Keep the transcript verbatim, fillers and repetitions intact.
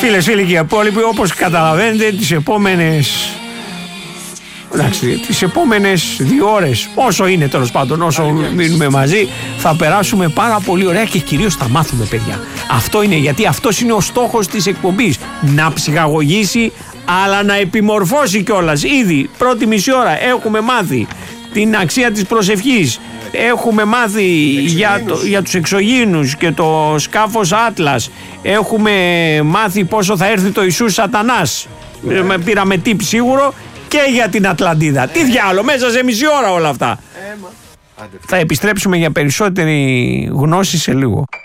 Φίλες, φίλοι και οι υπόλοιποι, όπως καταλαβαίνετε, τις επόμενες... Εντάξει, τις επόμενες δύο ώρες, όσο είναι τέλος πάντων, όσο μείνουμε μαζί, θα περάσουμε πάρα πολύ ωραία και κυρίως θα μάθουμε, παιδιά. Αυτό είναι, γιατί αυτός είναι ο στόχος της εκπομπής. Να ψυχαγωγήσει, αλλά να επιμορφώσει κιόλας. Ήδη πρώτη μισή ώρα έχουμε μάθει την αξία της προσευχής. Έχουμε μάθει για, το, για τους εξωγήινους και το σκάφος Άτλας. Έχουμε μάθει πόσο θα έρθει το Ιησούς Σατανάς. Yeah. Πήραμε tip σίγουρο. Και για την Ατλαντίδα. Τι διάλο, μέσα σε μισή ώρα όλα αυτά. Θα επιστρέψουμε για περισσότερη γνώση σε λίγο.